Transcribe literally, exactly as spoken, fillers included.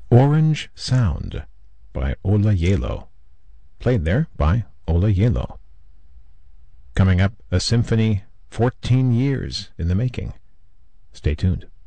Orange Sound by Ola Yelo. Played there by Ola Yelo. Coming up, a symphony fourteen years in the making. Stay tuned.